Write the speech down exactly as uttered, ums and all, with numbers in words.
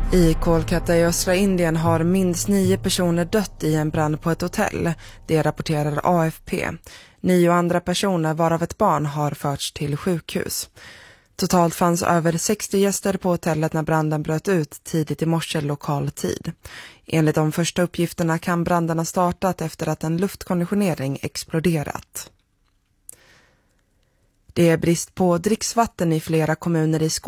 I Kolkata i östra Indien har minst nio personer dött i en brand på ett hotell. Det rapporterar A F P. Nio andra personer, varav ett barn, har förts till sjukhus. Totalt fanns över sextio gäster på hotellet när branden bröt ut tidigt i morse lokal tid. Enligt de första uppgifterna kan branden ha startat efter att en luftkonditionering exploderat. Det är brist på dricksvatten i flera kommuner i Skåne.